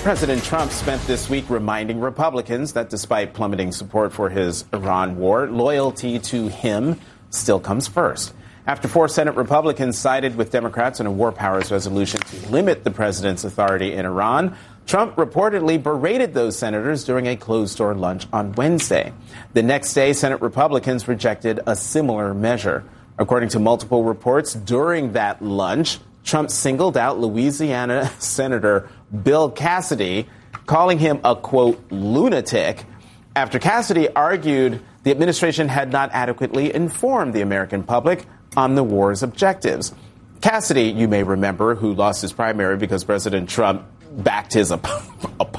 President Trump spent this week reminding Republicans that despite plummeting support for his Iran war, loyalty to him still comes first. After 4 Senate Republicans sided with Democrats on a war powers resolution to limit the president's authority in Iran, Trump reportedly berated those senators during a closed-door lunch on Wednesday. The next day, Senate Republicans rejected a similar measure. According to multiple reports, during that lunch, Trump singled out Louisiana Senator Bill Cassidy, calling him a, quote, lunatic, after Cassidy argued the administration had not adequately informed the American public on the war's objectives. Cassidy, you may remember, who lost his primary because President Trump backed his opponent.